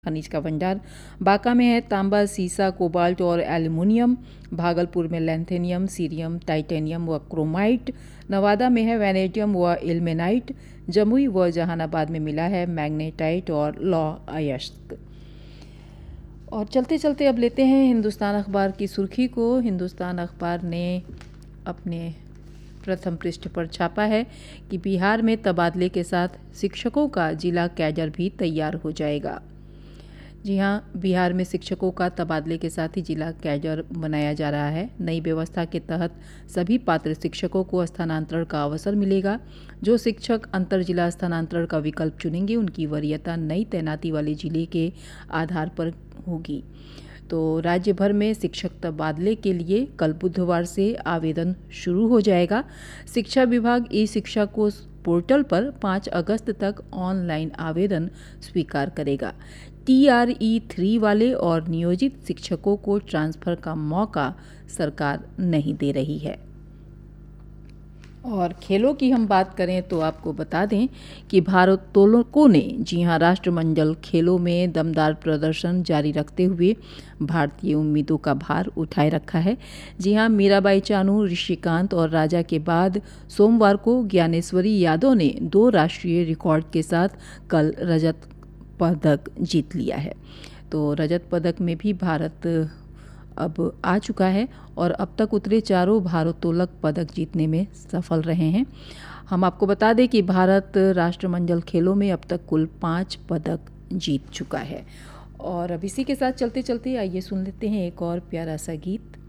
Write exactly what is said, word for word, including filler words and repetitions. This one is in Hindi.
खनिज का भंडार। बांका में है तांबा, सीसा, कोबाल्ट और एल्युमिनियम। भागलपुर में लैंथेनियम, सीरियम, टाइटेनियम व क्रोमाइट। नवादा में है वैनेडियम व इल्मेनाइट। जमुई व जहानाबाद में मिला है मैग्नेटाइट और लौ अयस्क। और चलते चलते अब लेते हैं हिंदुस्तान अखबार की सुर्खी को। हिंदुस्तान अखबार ने अपने प्रथम पृष्ठ पर छापा है कि बिहार में तबादले के साथ शिक्षकों का जिला कैडर भी तैयार हो जाएगा। जी हाँ, बिहार में शिक्षकों का तबादले के साथ ही जिला कैडर बनाया जा रहा है। नई व्यवस्था के तहत सभी पात्र शिक्षकों को स्थानांतरण का अवसर मिलेगा। जो शिक्षक अंतर जिला स्थानांतरण का विकल्प चुनेंगे उनकी वरीयता नई तैनाती वाले जिले के आधार पर होगी। तो राज्य भर में शिक्षक तबादले के लिए कल बुधवार से आवेदन शुरू हो जाएगा। शिक्षा विभाग ई शिक्षा को पोर्टल पर पाँच अगस्त तक ऑनलाइन आवेदन स्वीकार करेगा। टी आर ई थ्री वाले और नियोजित शिक्षकों को ट्रांसफ़र का मौका सरकार नहीं दे रही है। और खेलों की हम बात करें तो आपको बता दें कि भारोत्तोलकों ने जी हां राष्ट्रमंडल खेलों में दमदार प्रदर्शन जारी रखते हुए भारतीय उम्मीदों का भार उठाए रखा है। जी हां, मीराबाई चानू, ऋषिकांत और राजा के बाद सोमवार को ज्ञानेश्वरी यादव ने दो राष्ट्रीय रिकॉर्ड के साथ कल रजत पदक जीत लिया है। तो रजत पदक में भी भारत अब आ चुका है और अब तक उतरे चारों भारोत्तोलक पदक जीतने में सफल रहे हैं। हम आपको बता दें कि भारत राष्ट्रमंडल खेलों में अब तक कुल पाँच पदक जीत चुका है। और अब इसी के साथ चलते चलते आइए सुन लेते हैं एक और प्यारा सा गीत।